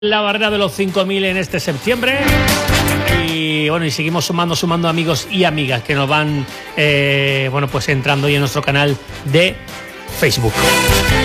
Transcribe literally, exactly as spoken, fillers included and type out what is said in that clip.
La barrera de los cinco mil en este septiembre. Y bueno, y seguimos sumando, sumando amigos y amigas que nos van, eh, bueno, pues entrando hoy en nuestro canal de Facebook.